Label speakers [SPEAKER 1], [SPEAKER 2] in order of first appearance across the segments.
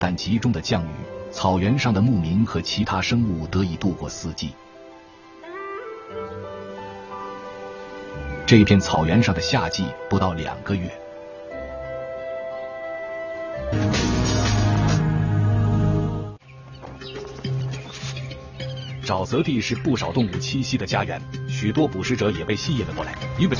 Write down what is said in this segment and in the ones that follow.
[SPEAKER 1] 但集中的降雨，草原上的牧民和其他生物得以度过四季。这片草原上的夏季不到2个月。沼泽地是不少动物栖息的家园，许多捕食者也被吸引了过来。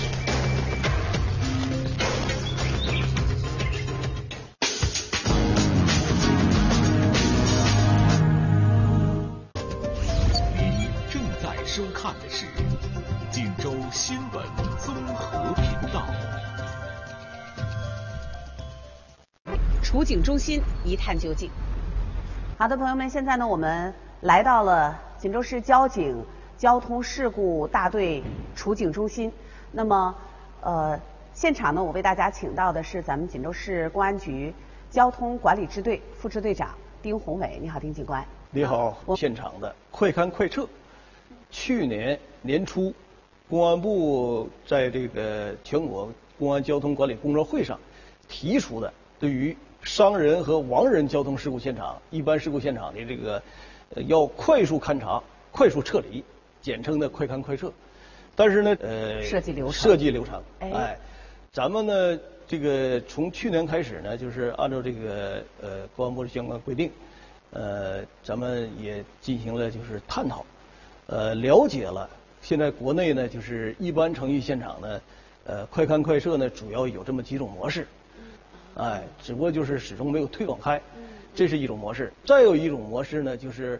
[SPEAKER 2] 您正在收看的是锦州新闻综合频道。
[SPEAKER 3] 楚景中心一探究竟。好的，朋友们，现在呢，我们来到了锦州市交警交通事故大队楚景中心。那么，现场呢，我为大家请到的是咱们锦州市公安局交通管理支队副支队长丁宏伟。你好，丁警官。
[SPEAKER 4] 你好，现场的快看快测。去年年初，公安部在这个全国公安交通管理工作会上提出的对于伤人和亡人交通事故现场、一般事故现场的这个要快速勘查、快速撤离，简称的快勘快撤。但是呢，设计流程，咱们呢，这个从去年开始呢，就是按照这个公安部的相关规定，咱们也进行了就是探讨，了解了现在国内呢，就是一般程序现场呢，快勘快撤呢，主要有这么几种模式。只不过就是始终没有推广开，这是一种模式。再有一种模式呢，就是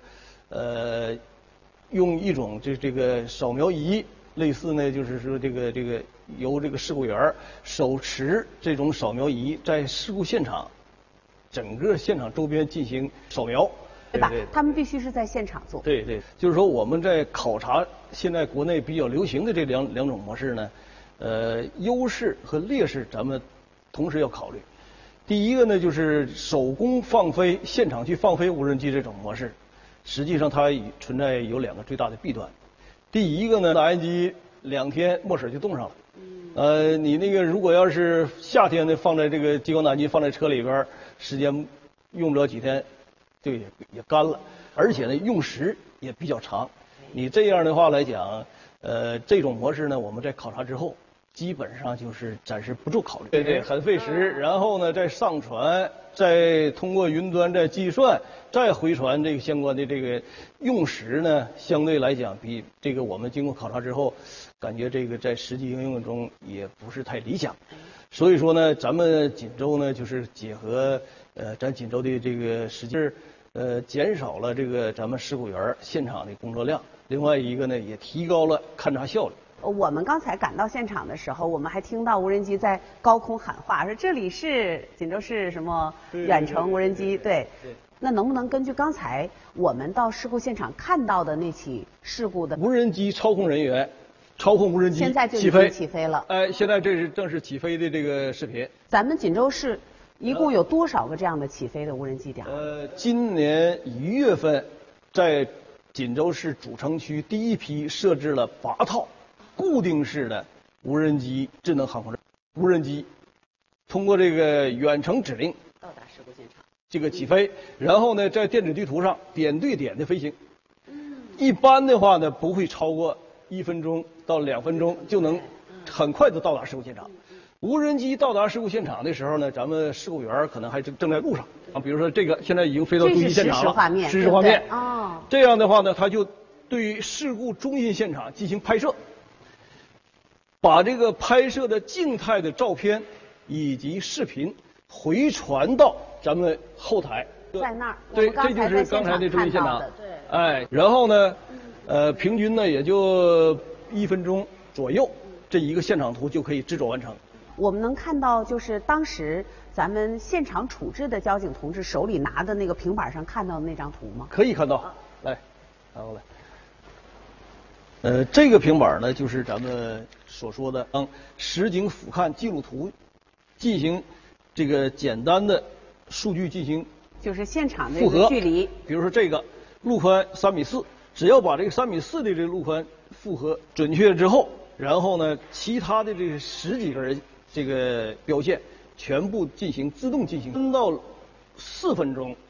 [SPEAKER 4] 用一种这个扫描仪，类似呢，就是说这个由这个事故员手持这种扫描仪，在事故现场整个现场周边进行扫描，
[SPEAKER 3] 对吧？他们必须是在现场做。
[SPEAKER 4] 对，就是说我们在考察现在国内比较流行的这两种模式呢，优势和劣势咱们同时要考虑。第一个呢，就是手工放飞、现场去放飞无人机这种模式，实际上它存在有2个最大的弊端。第一个呢，打印机2天墨水就冻上了。你那个如果要是夏天呢，放在这个激光打印机放在车里边，时间用不了几天，就也干了，而且呢用时也比较长。你这样的话来讲，这种模式呢，我们在考察之后，基本上就是暂时不做考虑，对，很费时。然后呢，再上传，再通过云端再计算，再回传这个相关的这个用时呢，相对来讲比这个我们经过考察之后，感觉这个在实际应用中也不是太理想。所以说呢，咱们锦州呢，就是结合咱锦州的这个使劲减少了这个咱们事故员现场的工作量，另外一个呢，也提高了勘查效率。
[SPEAKER 3] 我们刚才赶到现场的时候，我们还听到无人机在高空喊话，说这里是锦州市什么远程无人机。对，那能不能根据刚才我们到事故现场看到的那起事故的
[SPEAKER 4] 无人机操控人员操控无人机
[SPEAKER 3] 现在就已经起飞了？
[SPEAKER 4] 现在这是正是起飞的这个视频。
[SPEAKER 3] 咱们锦州市一共有多少个这样的起飞的无人机点？
[SPEAKER 4] 今年1月份，在锦州市主城区第一批设置了8套固定式的无人机智能航空无人机，通过这个远程指令
[SPEAKER 3] 到达事故现场，
[SPEAKER 4] 这个起飞，然后呢，在电子地图上点对点的飞行。一般的话呢，不会超过1分钟到2分钟就能很快的到达事故现场。无人机到达事故现场的时候呢，咱们事故员可能还正在路上啊。比如说这个现在已经飞到中心现场了，实时画面。这样的话呢，它就对于事故中心现场进行拍摄，把这个拍摄的静态的照片以及视频回传到咱们后台。
[SPEAKER 3] 在那儿，
[SPEAKER 4] 对，这就是刚才的中心现场。对，然后呢，平均呢也就1分钟左右，这一个现场图就可以制作完成。
[SPEAKER 3] 我们能看到，就是当时咱们现场处置的交警同志手里拿的那个平板上看到的那张图吗？
[SPEAKER 4] 可以看到，来，拿过来。这个平板呢，就是咱们所说的实景俯瞰记录图，进行这个简单的数据进行
[SPEAKER 3] 就是现场的这个距离。
[SPEAKER 4] 比如说这个路宽3.4米，只要把这个3.4米的这个路宽复合准确之后，然后呢，其他的这10几根这个标线全部进行自动进行，3到4分钟